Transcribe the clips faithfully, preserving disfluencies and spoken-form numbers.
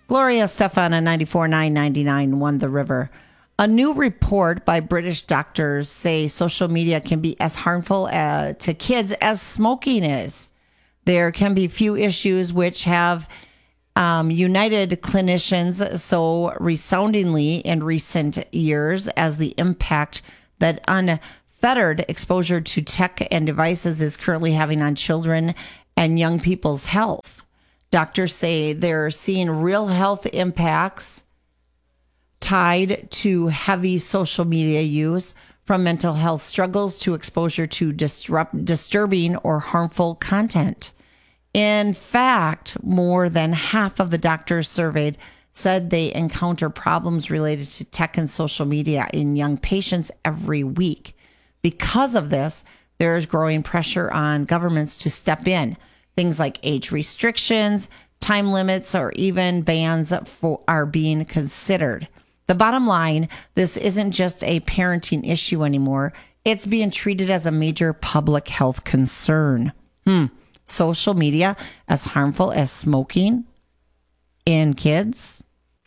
Gloria Stefan on ninety-four point nine, ninety-nine one The River. A new report by British doctors say social media can be as harmful uh, to kids as smoking is. There can be few issues which have um, united clinicians so resoundingly in recent years as the impact that unfettered exposure to tech and devices is currently having on children and young people's health. Doctors say they're seeing real health impacts tied to heavy social media use, from mental health struggles to exposure to disrupt, disturbing or harmful content. In fact, more than half of the doctors surveyed said they encounter problems related to tech and social media in young patients every week. Because of this, there is growing pressure on governments to step in. Things like age restrictions, time limits, or even bans for, are being considered. The bottom line, this isn't just a parenting issue anymore. It's being treated as a major public health concern. Hmm. Social media as harmful as smoking in kids?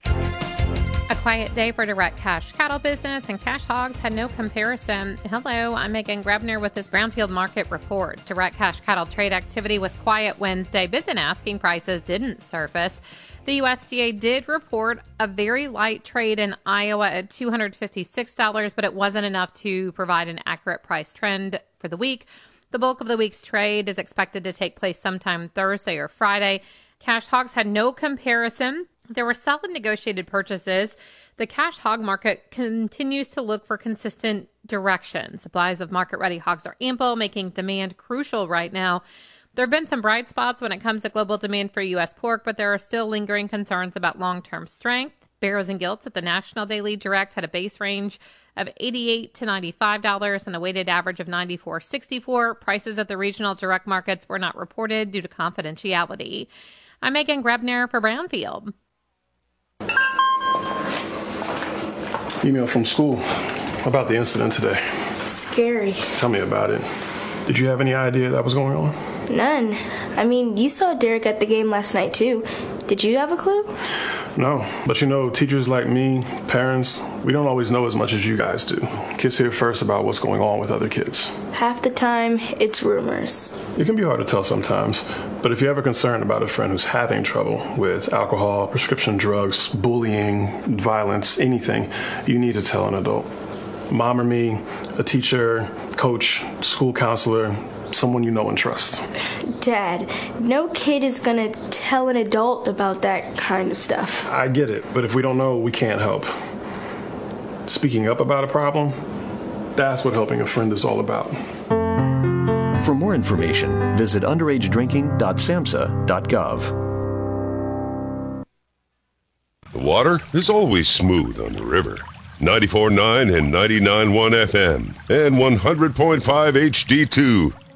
A quiet day for direct cash cattle business, and cash hogs had no comparison. Hello, I'm Megan Grebner with this Brownfield Market Report. Direct cash cattle trade activity was quiet Wednesday. Bids and asking prices didn't surface. The U S D A did report a very light trade in Iowa at two hundred fifty-six dollars, but it wasn't enough to provide an accurate price trend for the week. The bulk of the week's trade is expected to take place sometime Thursday or Friday. Cash hogs had no comparison. There were solid negotiated purchases. The cash hog market continues to look for consistent direction. Supplies of market-ready hogs are ample, making demand crucial right now. There have been some bright spots when it comes to global demand for U S pork, but there are still lingering concerns about long-term strength. Barrows and Gilts at the National Daily Direct had a base range of eighty-eight to ninety-five dollars and a weighted average of ninety-four sixty-four. Prices at the regional direct markets were not reported due to confidentiality. I'm Megan Grebner for Brownfield. Email from school about the incident today. Scary. Tell me about it. Did you have any idea that was going on? None. I mean, you saw Derek at the game last night, too. Did you have a clue? No, but you know, teachers like me, parents, we don't always know as much as you guys do. Kids hear first about what's going on with other kids. Half the time, it's rumors. It can be hard to tell sometimes, but if you're ever concerned about a friend who's having trouble with alcohol, prescription drugs, bullying, violence, anything, you need to tell an adult. Mom or me, a teacher, coach, school counselor, someone you know and trust. Dad, no kid is gonna tell an adult about that kind of stuff. I get it, but if we don't know, we can't help. Speaking up about a problem, that's what helping a friend is all about. For more information, visit underage drinking dot samhsa dot gov. The water is always smooth on the river. ninety-four point nine and ninety-nine point one F M and one hundred point five H D two.